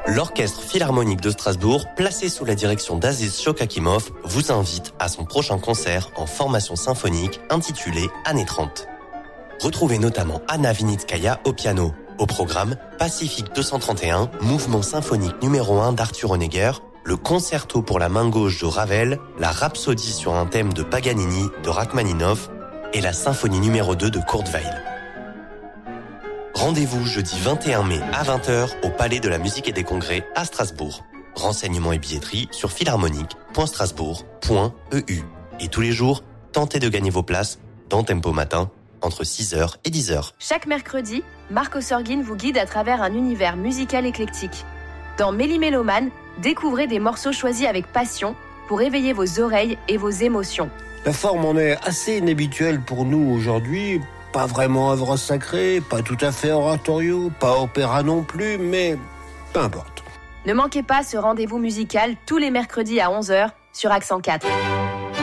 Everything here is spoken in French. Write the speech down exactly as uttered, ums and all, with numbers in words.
L'Orchestre Philharmonique de Strasbourg, placé sous la direction d'Aziz Shokakimov, vous invite à son prochain concert en formation symphonique intitulé Années trente. Retrouvez notamment Anna Vinitskaya au piano. Au programme, Pacifique deux cent trente et un, mouvement symphonique numéro un d'Arthur Honegger, le concerto pour la main gauche de Ravel, la rhapsodie sur un thème de Paganini de Rachmaninov et la symphonie numéro deux de Kurt Weill. Rendez-vous jeudi vingt et un mai à vingt heures au Palais de la Musique et des Congrès à Strasbourg. Renseignements et billetterie sur philharmonique point strasbourg point e u. Et tous les jours, tentez de gagner vos places dans Tempo Matin entre six heures et dix heures. Chaque mercredi, Marc Ossorgin vous guide à travers un univers musical éclectique. Dans Méli-Mélomane, découvrez des morceaux choisis avec passion pour éveiller vos oreilles et vos émotions. La forme en est assez inhabituelle pour nous aujourd'hui. Pas vraiment œuvre sacrée, pas tout à fait oratorio, pas opéra non plus, mais peu importe. Ne manquez pas ce rendez-vous musical tous les mercredis à onze heures sur Accent quatre.